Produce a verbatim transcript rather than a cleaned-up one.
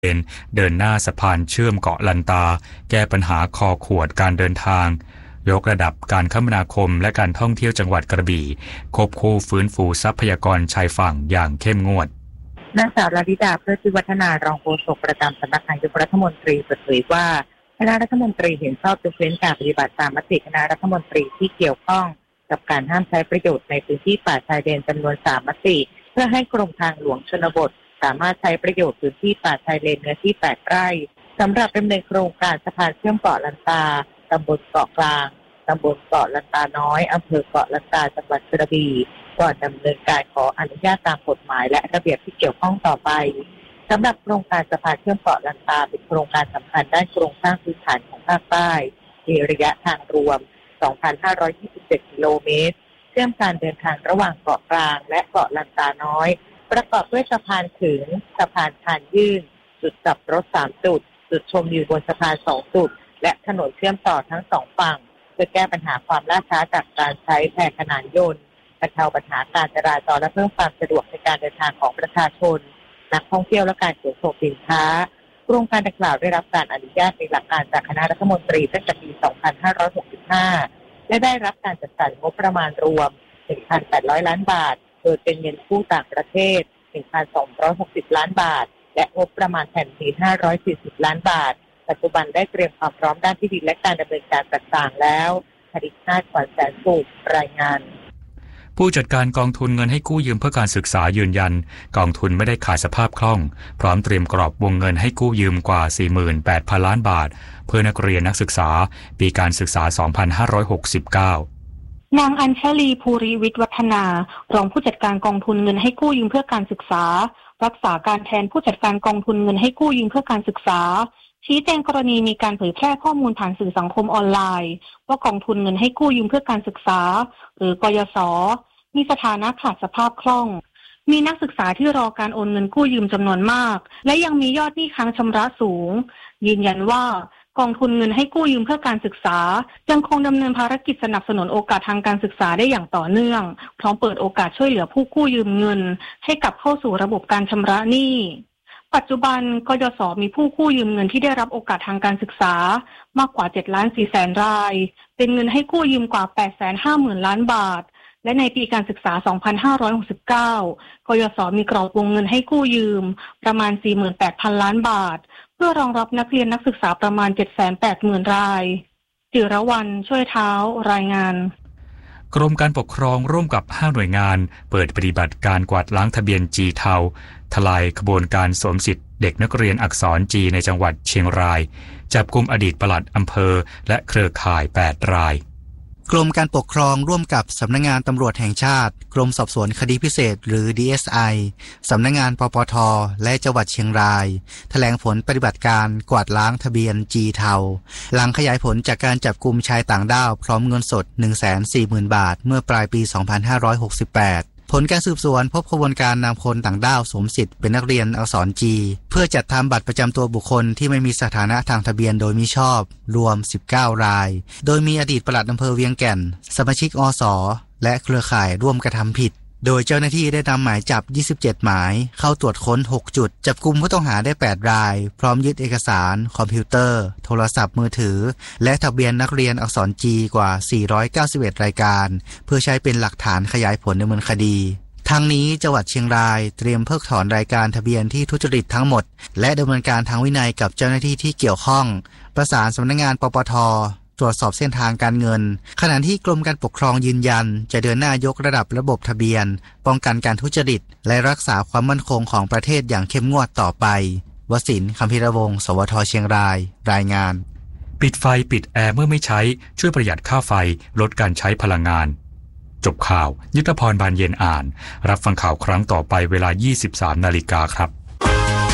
เดินหน้าสะพานเชื่อมเกาะลันตาแก้ปัญหาคอขวดการเดินทางยกระดับการคมนาคมและการท่องเที่ยวจังหวัดกระบี่ควบคู่ฟื้นฟูทรัพยากรชายฝั่งอย่างเข้มงวดนางสาวลลิดาเพื่อจิวัฒนารองโฆษกประจำสำนักนายกรัฐมนตรีเปิดเผยว่าคณะรัฐมนตรีเห็นชอบยกเว้นการปฏิบัติตามมติคณะรัฐมนตรีที่เกี่ยวข้องกับการห้ามใช้ประโยชน์ในพื้นที่ป่าชายแดนจำนวนสามมติเพื่อให้กรมทางหลวงชนบทสามารถใช้ประโยชน์พื้นที่ป่าชายเลนเนื้อที่แปดไร่สำหรับดำเนินโครงการสะพานเชื่อมเกาะลันตาตำบลเกาะกลางตำบลเกาะลันตาน้อยอำเภอเกาะลันตาจังหวัดกระบี่ก่อนดำเนินการขออนุญาตตามกฎหมายและระเบียบที่เกี่ยวข้องต่อไปสำหรับโครงการสะพานเชื่อมเกาะลันตาเป็นโครงการสำคัญด้านโครงสร้างพื้นฐานของภาคใต้มีระยะทางรวม สองพันห้าร้อยยี่สิบเจ็ด กิโลเมตรเชื่อมการเดินทางระหว่างเกาะกลางและเกาะลันตาน้อยประกอบด้วยสะพานขึงสะพานคานยื่นจุดกลับรถสามจุดจุดชมวิวบนสะพานสองจุดและถนนเชื่อมต่อทั้งสองฝั่งเพื่อแก้ปัญหาความล่าช้าจากการใช้แพขนานยนต์บรรเทาปัญหาการจราจรและเพิ่มความสะดวกในการเดินทางของประชาชนนักท่องเที่ยวและการขนส่งสินค้าโครงการดังกล่าวได้รับการอนุญาตในหลักการจากคณะรัฐมนตรีตั้งแต่ปี สองพันห้าร้อยหกสิบห้า และได้รับการจัดสรรงบประมาณรวม หนึ่งพันแปดร้อย ล้านบาทโดยเป็นเงินกู้ต่างประเทศ หนึ่งพันสองร้อยหกสิบ ล้านบาทและงบประมาณแผ่นดินห้าร้อยสี่สิบ ล้านบาทปัจจุบันได้เตรียมความพร้อมด้านที่ดินและการดำเนินการต่างๆแล้วผลิตนาถขวัญแสนสุขรายงานผู้จัดการกองทุนเงินให้กู้ยืมเพื่อการศึกษายืนยันกองทุนไม่ได้ขาดสภาพคล่องพร้อมเตรียมกรอบวงเงินให้กู้ยืมกว่า สี่หมื่นแปดพัน ล้านบาทเพื่อนักเรียนนักศึกษาปีการศึกษา สองพันห้าร้อยหกสิบเก้านางอัญชลีภูริวิทย์วัฒนารองผู้จัดการกองทุนเงินให้กู้ยืมเพื่อการศึกษารักษาการแทนผู้จัดการกองทุนเงินให้กู้ยืมเพื่อการศึกษาชี้แจงกรณีมีการเผยแพร่ข้อมูลผ่านสื่อสังคมออนไลน์ว่ากองทุนเงินให้กู้ยืมเพื่อการศึกษาหรือกยศมีสถานะขาดสภาพคล่องมีนักศึกษาที่รอการโอนเงินกู้ยืมจำนวนมากและยังมียอดหนี้ค้างชำระสูงยืนยันว่ากองทุนเงินให้กู้ยืมเพื่อการศึกษายังคงดำเนินภารกิจสนับสนุนโอกาสทางการศึกษาได้อย่างต่อเนื่องพร้อมเปิดโอกาสช่วยเหลือผู้กู้ยืมเงินให้กลับเข้าสู่ระบบการชำระหนี้ปัจจุบันกยศมีผู้กู้ยืมเงินที่ได้รับโอกาสทางการศึกษามากกว่า เจ็ดล้านสี่แสน รายเป็นเงินให้กู้ยืมกว่า แปดแสนห้าหมื่น ล้านบาทและในปีการศึกษา สองพันห้าร้อยหกสิบเก้า กยศมีกรอบวงเงินให้กู้ยืมประมาณ สี่หมื่นแปดพัน ล้านบาทเพื่อรองรับนักเรียนนักศึกษาประมาณ เจ็ดแสนแปดหมื่น รายจิรวรรณช่วยเท้ารายงานกรมการปกครองร่วมกับห้าหน่วยงานเปิดปฏิบัติการกวาดล้างทะเบียนจีเทาทลายขบวนการสวมสิทธิ์เด็กนักเรียนอักษรจีในจังหวัดเชียงรายจับกุมอดีตปลัดอำเภอและเครือข่ายแปดรายกรมการปกครองร่วมกับสำนักงานตำรวจแห่งชาติกรมสอบสวนคดีพิเศษหรือ ดี เอส ไอ สำนักงานปปทและจังหวัดเชียงรายแถลงผลปฏิบัติการกวาดล้างทะเบียนจีเทาหลังขยายผลจากการจับกุมชายต่างด้าวพร้อมเงินสด หนึ่งแสนสี่หมื่น บาทเมื่อปลายปี สองพันห้าร้อยหกสิบแปดผลการสืบสวนพบขบวนการนำคนต่างด้าวสวมสิทธิ์เป็นนักเรียนอักษรจีเพื่อจัดทำบัตรประจำตัวบุคคลที่ไม่มีสถานะทางทะเบียนโดยมิชอบรวมสิบเก้ารายโดยมีอดีตปลัดอำเภอเวียงแก่นสมาชิกอสและเครือข่ายร่วมกระทำผิดโดยเจ้าหน้าที่ได้นำหมายจับยี่สิบเจ็ดหมายเข้าตรวจค้นหกจุดจับกุมผู้ต้องหาได้แปดรายพร้อมยึดเอกสารคอมพิวเตอร์โทรศัพท์มือถือและทะเบียนนักเรียนอักษรจีกว่าสี่ร้อยเก้าสิบเอ็ดรายการเพื่อใช้เป็นหลักฐานขยายผลดำเนินคดีทางนี้จังหวัดเชียงรายเตรียมเพิกถอนรายการทะเบียนที่ทุจริตทั้งหมดและดำเนินการทางวินัยกับเจ้าหน้าที่ที่เกี่ยวข้องประสานสำนักงานปปทตรวจสอบเส้นทางการเงินขณะที่กรมการปกครองยืนยันจะเดินหน้ายกระดับระบบทะเบียนป้องกันการทุจริตและรักษาความมั่นคงของประเทศอย่างเข้มงวดต่อไปวสินทร์ คำพิรวงศ์ สวทเชียงรายรายงานปิดไฟปิดแอร์เมื่อไม่ใช้ช่วยประหยัดค่าไฟลดการใช้พลังงานจบข่าวยุทธพรบานเย็นอ่านรับฟังข่าวครั้งต่อไปเวลา ยี่สิบสามนาฬิกาครับ